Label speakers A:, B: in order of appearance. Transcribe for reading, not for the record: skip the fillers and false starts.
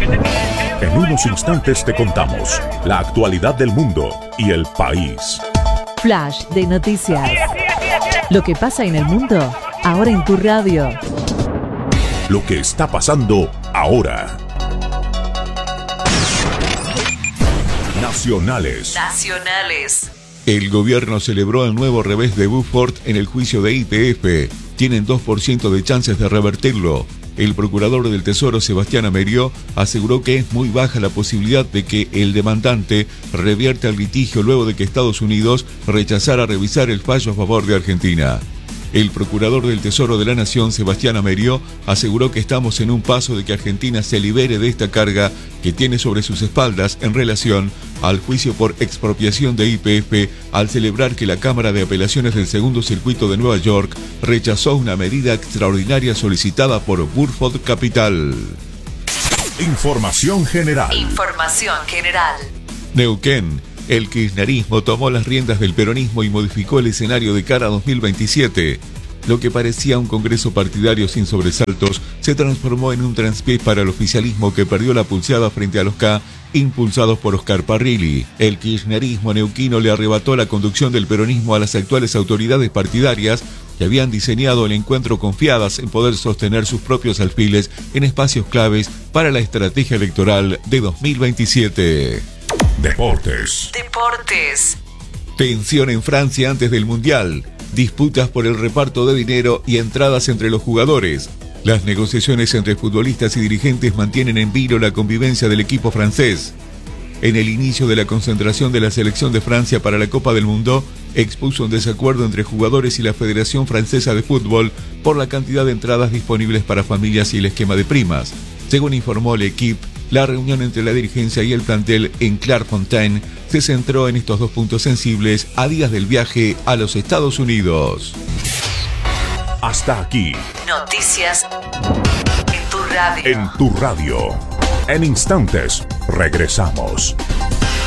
A: En unos instantes te contamos la actualidad del mundo y el país.
B: Flash de noticias. Lo que pasa en el mundo, ahora en tu radio.
A: Lo que está pasando ahora. Nacionales.
C: El gobierno celebró el nuevo revés de Buford en el juicio de YPF. Tienen 2% de chances de revertirlo. El procurador del Tesoro, Sebastián Amerió, aseguró que es muy baja la posibilidad de que el demandante revierta el litigio luego de que Estados Unidos rechazara revisar el fallo a favor de Argentina. El procurador del Tesoro de la Nación, Sebastián Amerió, aseguró que estamos en un paso de que Argentina se libere de esta carga que tiene sobre sus espaldas en relación al juicio por expropiación de YPF, al celebrar que la Cámara de Apelaciones del Segundo Circuito de Nueva York rechazó una medida extraordinaria solicitada por Burford Capital.
A: Información general.
C: Neuquén. El kirchnerismo tomó las riendas del peronismo y modificó el escenario de cara a 2027. Lo que parecía un congreso partidario sin sobresaltos se transformó en un traspié para el oficialismo que perdió la pulseada frente a los K, impulsados por Oscar Parrilli. El kirchnerismo neuquino le arrebató la conducción del peronismo a las actuales autoridades partidarias que habían diseñado el encuentro confiadas en poder sostener sus propios alfiles en espacios claves para la estrategia electoral de 2027.
A: Deportes.
C: Tensión en Francia antes del Mundial. Disputas por el reparto de dinero y entradas entre los jugadores. Las negociaciones entre futbolistas y dirigentes mantienen en vilo la convivencia del equipo francés. En el inicio de la concentración de la selección de Francia para la Copa del Mundo, expuso un desacuerdo entre jugadores y la Federación Francesa de Fútbol por la cantidad de entradas disponibles para familias y el esquema de primas. Según informó L'Equipe, la reunión entre la dirigencia y el plantel en Clairefontaine se centró en estos dos puntos sensibles a días del viaje a los Estados Unidos.
A: Hasta aquí.
B: Noticias en tu radio.
A: En tu radio. En instantes, regresamos.